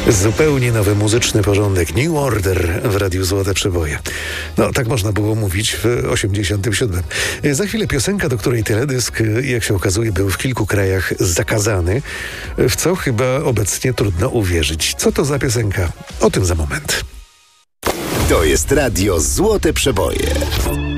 Zupełnie nowy muzyczny porządek New Order w Radiu Złote Przeboje. No, tak można było mówić w 87. Za chwilę piosenka, do której teledysk, jak się okazuje, był w kilku krajach zakazany, w co chyba obecnie trudno uwierzyć. Co to za piosenka? O tym za moment. To jest Radio Złote Przeboje.